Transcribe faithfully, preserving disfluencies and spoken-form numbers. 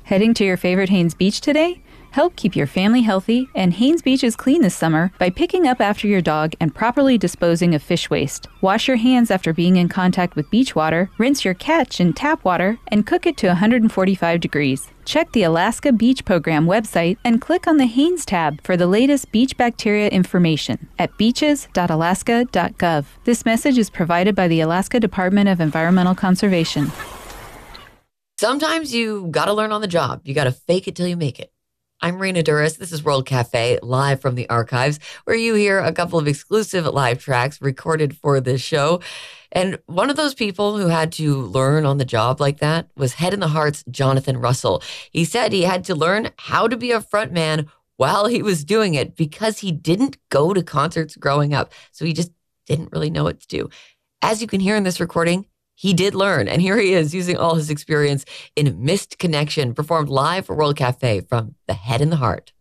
Heading to your favorite Haines Beach today? Help keep your family healthy and Haines Beaches clean this summer by picking up after your dog and properly disposing of fish waste. Wash your hands after being in contact with beach water, rinse your catch in tap water, and cook it to one hundred forty-five degrees. Check the Alaska Beach Program website and click on the Haines tab for the latest beach bacteria information at beaches dot alaska dot gov. This message is provided by the Alaska Department of Environmental Conservation. Sometimes you got to learn on the job. You got to fake it till you make it. I'm Rena Duras. This is World Cafe, live from the archives, where you hear a couple of exclusive live tracks recorded for this show. And one of those people who had to learn on the job like that was Head in the Heart's Jonathan Russell. He said he had to learn how to be a frontman while he was doing it because he didn't go to concerts growing up. So he just didn't really know what to do. As you can hear in this recording, he did learn, and here he is using all his experience in Missed Connection, performed live for World Cafe from The Head in the Heart.